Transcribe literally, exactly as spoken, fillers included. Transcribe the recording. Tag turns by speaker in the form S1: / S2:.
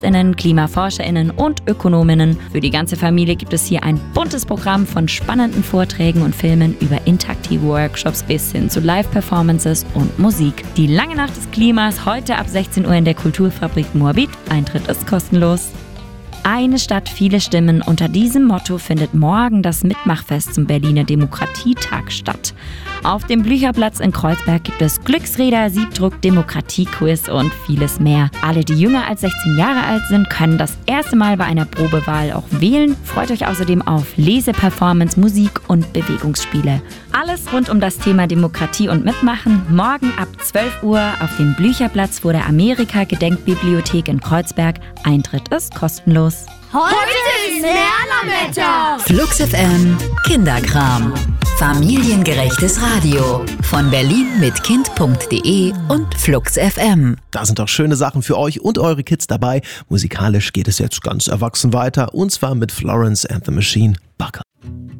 S1: KlimaforscherInnen und ÖkonomInnen. Für die ganze Familie gibt es hier ein buntes Programm von spannenden Vorträgen und Filmen über interaktive Workshops bis hin zu Live-Performances und Musik. Die lange Nacht des Klimas, heute ab sechzehn Uhr in der Kulturfabrik Moabit. Eintritt ist kostenlos. Eine Stadt, viele Stimmen. Unter diesem Motto findet morgen das Mitmachfest zum Berliner Demokratietag statt. Auf dem Blücherplatz in Kreuzberg gibt es Glücksräder, Siebdruck, Demokratiequiz und vieles mehr. Alle, die jünger als sechzehn Jahre alt sind, können das erste Mal bei einer Probewahl auch wählen. Freut euch außerdem auf Leseperformance, Musik und Bewegungsspiele. Alles rund um das Thema Demokratie und Mitmachen. Morgen ab zwölf Uhr auf dem Blücherplatz vor der Amerika-Gedenkbibliothek in Kreuzberg. Eintritt ist kostenlos.
S2: Heute ist Lernerwetter!
S3: Flux F M Kinderkram. Familiengerechtes Radio von Berlin mit Kind punkt de und Flux F M.
S4: Da sind doch schöne Sachen für euch und eure Kids dabei. Musikalisch geht es jetzt ganz erwachsen weiter und zwar mit Florence and the Machine. Buckle.